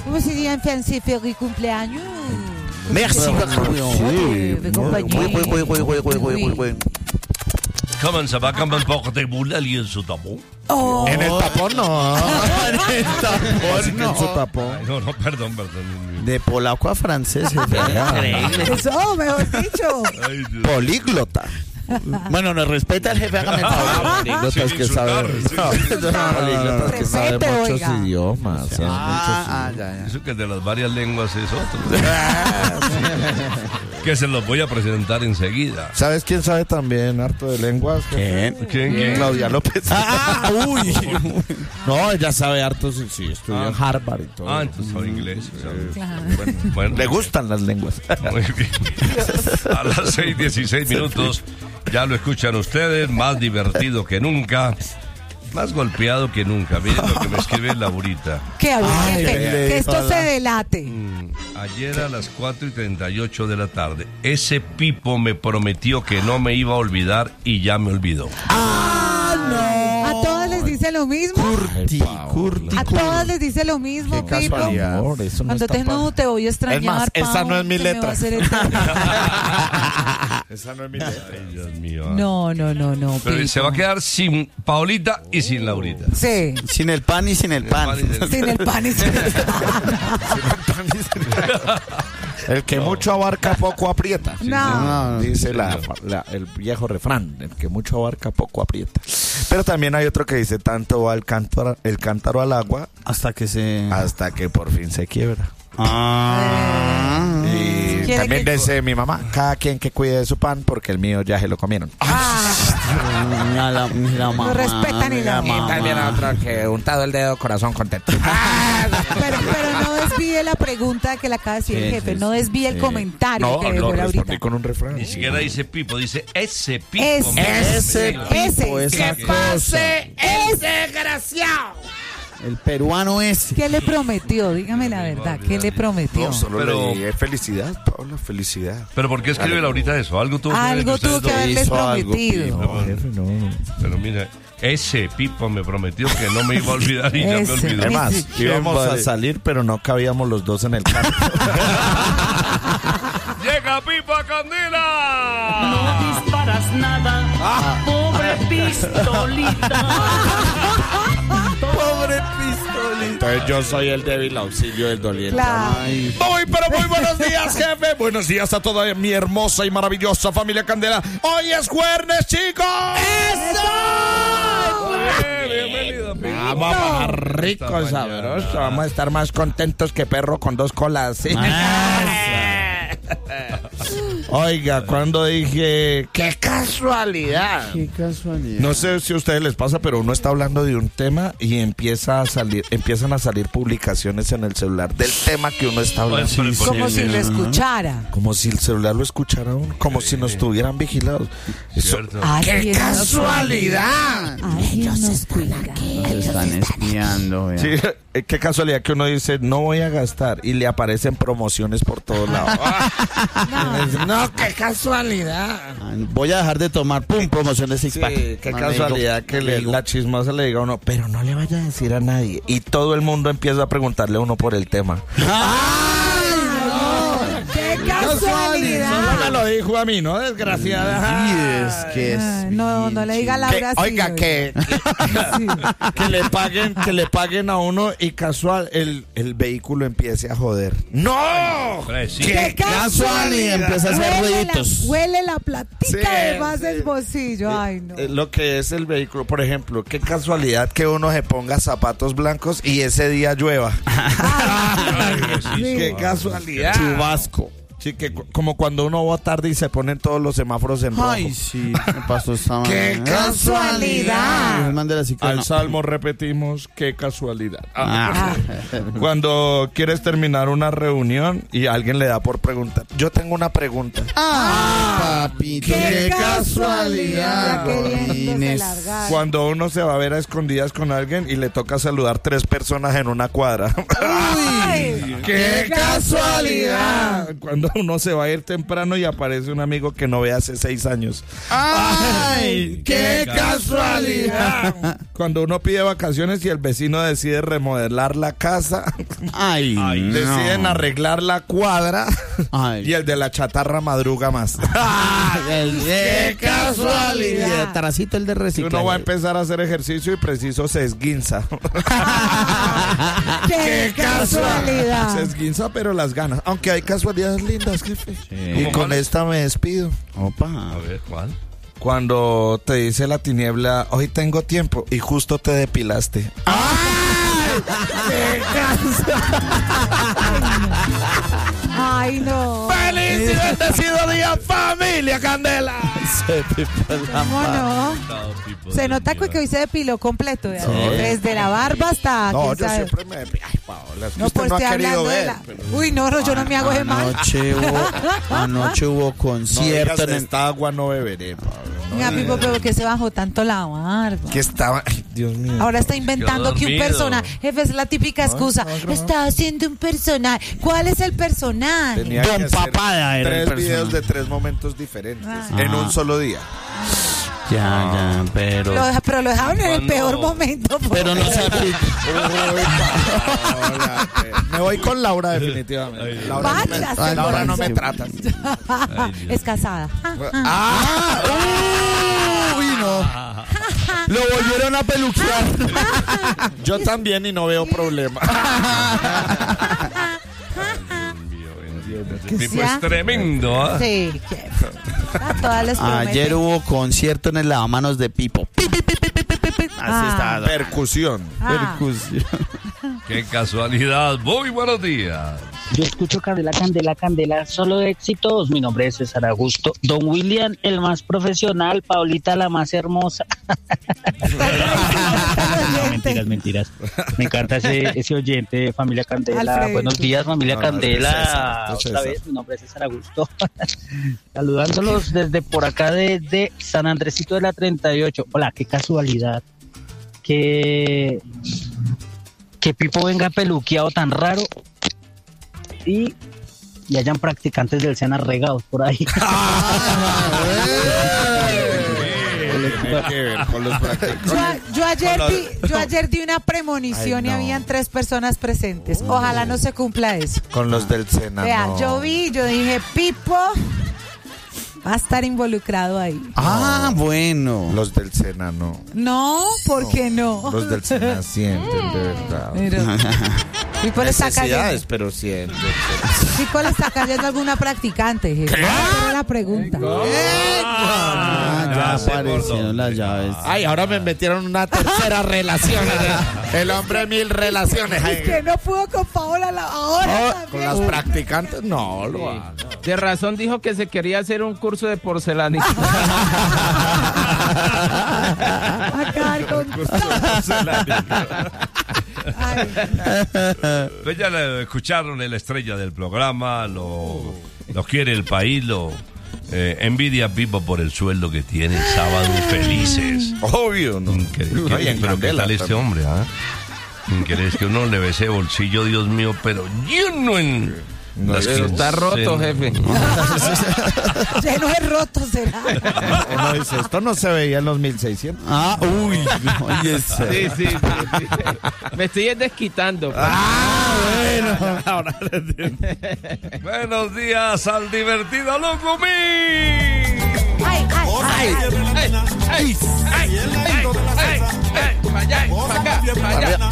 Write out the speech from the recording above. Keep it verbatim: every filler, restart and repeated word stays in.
¿Cómo se diría en francés? Feliz cumpleaños. Merci. Comment ça va? Comment portez-vous la ligne sous tapón? Oh. En el tapón no. En el tapón no. En su tapón. Ay, no, no, perdón, perdón. De polaco a francés. Eso, mejor dicho. Ay, Dios. Políglota. Bueno, nos respeta el jefe, hágame el favor. Políglotas que saben. Políglotas que saben Respete, muchos oiga. idiomas. saben Ah, muchos ah, ya, ya. Eso que de las varias lenguas es otro. Que se los voy a presentar enseguida. ¿Sabes quién sabe también harto de lenguas? ¿Quién? ¿Quién? ¿Quién? Claudia López. Ah, uy. No, ella sabe harto, sí, sí estudió Ah. en Harvard y todo. Ah, entonces sabe inglés. ¿sabes? Claro. Bueno, bueno, Le gustan las lenguas. Muy bien. A las seis dieciséis minutos, ya lo escuchan ustedes, más divertido que nunca, más golpeado que nunca. Miren lo que me escribe Laurita. Que, Ay, que, ay, que esto hola. se delate. Mm, Ayer a las cuatro y treinta y ocho de la tarde, ese Pipo me prometió que no me iba a olvidar y ya me olvidó. ¡Ah, no! A todas les dice lo mismo. Curti, curti, A curti. todas les dice lo mismo, Qué Pipo. casualidad. Amor, eso no Cuando está te no padre. te voy a extrañar. Es más, esa Pau, no es mi que me va letra. a hacer eterno. Esa no es mi letra. Ay, Dios mío. No, no, no, no. Pero Pipo. se va a quedar sin Paulita y sin Laurita. Sí. Sin el pan y sin el pan. Sin el pan y sin el El que mucho abarca, poco aprieta. No. Dice la, la- el viejo refrán, el que mucho abarca, poco aprieta. Pero también hay otro que dice, tanto va el cántaro, el cántaro al agua Hasta que se... hasta que por fin se quiebra. Ah. Y ¿Quiere también que- dice mi mamá, cada quien que cuide de su pan porque el mío ya se lo comieron. Mira la, mira No mamá, respetan ni mira la mamá. También hay otro que untado el dedo, corazón contento. Pero, pero no desvíe la pregunta que le acaba de decir el Sí, jefe. sí, No desvíe el comentario No, que lo dejó respondí ahorita. con un refrán. Ni siquiera dice Pipo, dice ese Pipo. Ese. me Ese prometió. Pipo, Ese. esa ¿Qué cosa. ¡Es! El peruano ese. ¿Qué le prometió? Dígame la verdad. ¿Qué le prometió? No, solo Pero- le dije felicidad, Paula, felicidad. Pero ¿por qué escribe Laurita eso? Algo tuvo que ver Algo entre ustedes tuvo que dos. haberles hizo algo, prometido. Pipo. No, jefe, no. Pero mira, ese Pipo me prometió que no me iba a olvidar y ya me Ese. olvidó. Además, Sí. íbamos Vale. a salir, pero no cabíamos los dos en el carro. ¡Llega Pipo a Candela! No disparas nada, pobre pistolita. Pobre pistolita. Entonces yo soy el débil auxilio del doliente. Claro. Ay, Muy, pero muy buenos días, jefe. Buenos días a toda mi hermosa y maravillosa familia Candela. Hoy es jueves, chicos. Bienvenido, Pipo. Vamos a bajar rico y sabroso. Vamos a estar más contentos que perro con dos colas. ¿sí? Oiga, cuando dije, qué casualidad. qué casualidad. No sé si a ustedes les pasa, pero uno está hablando de un tema y empieza a salir, empiezan a salir publicaciones en el celular del tema que uno está hablando. Pues, pero, Como porque- si lo escuchara. Como si el celular lo escuchara uno, como si nos tuvieran vigilados. Eso- Cierto. ¡Qué casualidad! Alguien nos cuida. Nos están espiando, vea. Sí, eh, qué casualidad que uno dice, no voy a gastar, y le aparecen promociones por todos lados. No, qué casualidad. Ah, Voy a dejar de tomar, pum, promoción de six Sí, pack. qué Amigo, casualidad que le- amigo. la chismosa le diga a uno, pero no le vaya a decir a nadie. Y todo el mundo empieza a preguntarle a uno por el tema. ¡Qué Solo me casualidad! lo dijo a mí, ¿no? Desgraciada. Sí, es que es Ay, No, no le diga a Que- Laura así, oiga, que, Sí. que le paguen, que le paguen a uno y casual el, el vehículo empiece a joder. ¡No! Hombre, sí. ¡Qué casualidad! Empieza a hacer Huele la- ruiditos. Huele la platica Sí, además sí. del bolsillo. Ay, no. Eh, Lo que es el vehículo, por ejemplo, qué casualidad que uno se ponga zapatos blancos y ese día llueva. Qué casualidad. chubasco. Sí, que cu- como cuando uno va tarde y se ponen todos los semáforos en rojo. Ay, sí, me pasó esta ¡Qué mañana. casualidad! El man de la cicla, Al no. salmo repetimos, qué casualidad. Ah. Cuando quieres terminar una reunión y alguien le da por preguntar. Yo tengo una pregunta. Ah, papito, ¡Qué qué casualidad! casualidad. Queriéndose Godines. largar. Cuando uno se va a ver a escondidas con alguien y le toca saludar tres personas en una cuadra. Ay, ¡Qué casualidad! Cuando cuando uno se va a ir temprano y aparece un amigo que no ve hace seis años. ¡Ay! ¡Qué casualidad! Cuando uno pide vacaciones y el vecino decide remodelar la casa, ¡Ay! Ay, no. deciden arreglar la cuadra Ay. y el de la chatarra madruga más. ¡Qué casualidad! Y detrásito el de Y reciclaje. uno va a empezar a hacer ejercicio y preciso se esguinza. ¡Qué casualidad! Se esguinza, pero las ganas. Aunque hay casualidades lindas, jefe. Y ¿Cómo con cuál? esta me despido. Opa. A ver, ¿cuál? Cuando te dice la tiniebla, hoy tengo tiempo, y justo te depilaste. ¡Ay, no! ¡Feliz y bendecido día, familia Candela! ¿Cómo no? Se nota que hoy se depiló completo. ¿Ya? Desde la barba hasta... No, quién yo sabe. siempre me depilo. Ay, Paola, es que No, usted pues no ha estoy querido hablando de ver. la... pero- Uy, no, no, yo no me hago de mal. Anoche hubo, anoche hubo No concierto digas, en el... esta agua no beberé, Paola. No, Mira, Pipo, pero que se bajó tanto la barba. que estaba... Ay, Dios mío. Ahora está inventando que un dormido. personaje. Jefe, es la típica excusa. Está haciendo un personaje. ¿Cuál es el personaje? Tenía Don que hacer Papada era el tres videos personaje. de tres momentos diferentes Ah. en un solo día. Ya, ya, pero... Lo deja- pero lo dejaron en el ¿Cuándo? peor momento. Pero no se aplica. Paola, eh, me voy con Laura definitivamente. Laura, no me, Váyase, Laura no por me eso. trata. Es casada. Ah, Uy, no. Lo volvieron a peluquear. yo también y no veo problema. Ese tipo ¿Ya? es tremendo, ¿ah? Sí, jefe. A todas les promete. Ayer hubo concierto en el lavamanos de Pipo. Pi, pi, pi, pi, pi, pi, pi. Así Ah. está. Percusión. Ah. Percusión. Qué casualidad. Muy buenos días. Yo escucho Candela, Candela, Candela, solo éxitos. Mi nombre es César Augusto. Don William, el más profesional. Paulita, la más hermosa. No, mentiras, mentiras. Me encanta ese, ese oyente de Familia Candela. Alfredito. Buenos días, Familia No, no, Candela. es César, es Otra César. vez, mi nombre es César Augusto. Saludándolos desde por acá, desde San Andresito de la treinta y ocho. Hola, qué casualidad. Que, que Pipo venga peluqueado tan raro y, y hayan practicantes del SENA regados por ahí. Tiene que ver con los practicantes. Yo, yo ayer Con di, yo ayer di una premonición Ay, y no. habían tres personas presentes. Ojalá no se cumpla eso. Con los del Sena. Vea, no. yo vi, yo dije, Pipo va a estar involucrado ahí. Ah, bueno. Los del Sena no. No, ¿por qué no? Los del Sena sienten, de verdad. Pero, Pipo le está Necesidades, cayendo, pero sienten. Pipo le está cayendo alguna practicante, jefe. Esa era la pregunta. Ah, ya se aparecieron las llaves. Ay, ahora me metieron una tercera relación. El hombre mil relaciones. Es que no pudo con Paola la, ahora Con también. las practicantes, no lo hago. De razón dijo que se quería hacer un curso de porcelana. Acabar con... Ay, Pues ya le escucharon, la estrella del programa, lo, lo quiere el país, lo eh, envidia a Pipo por el sueldo que tiene, sábados felices. Obvio, ¿no? Increíble. Ay, en Pero qué Candela tal este también. hombre, ¿ah? Increíble, es que uno le ve ese bolsillo, Dios mío, pero lleno en... No, las pero Está roto, quincenas. jefe. lleno de roto será. Uno dice, esto no se veía en los mil seiscientos. Ah, uy. Oye, Sí, sí, sí, sí. Me estoy desquitando. pues. Buenos días al divertido Lucumí. Ay, ay, ay. Ay, ay, ay, ay, ay, ay, ay, para allá, para acá, para allá.